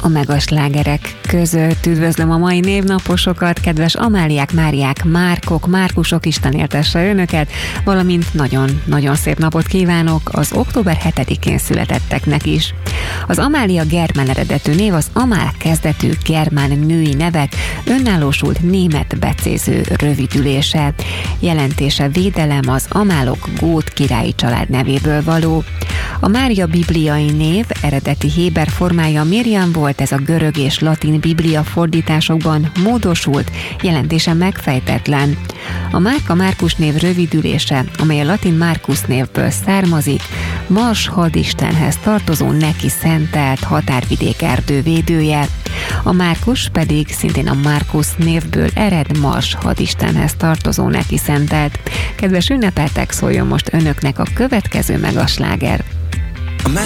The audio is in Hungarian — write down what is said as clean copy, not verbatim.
a megaslágerek között. Üdvözlöm a mai névnaposokat, kedves Amáliák, Máriák, Márkok, Márkusok, Isten éltesse önöket, valamint nagyon-nagyon szép napot kívánok az október 7-én születetteknek is. Az Amália germán eredetű név az amál kezdetű germán női nevek önállósult német becéző rövidülése. Jelentése védelem, az amálok gót királyi család nevéből való. A Mária bibliai név eredeti héber formája Miriam volt, ez a görög és latin biblia fordításokban módosult, jelentése megfejtetlen. A Márka Márkus név rövidülése, amely a latin Marcus névből származik, Mars hadistenhez tartozó neki szentelt határvidék erdővédője. A Márkus pedig szintén a Marcus névből ered, Mars hadistenhez tartozó neki szentelt. Kedves ünnepeltek, szóljon most önöknek a következő megasláger.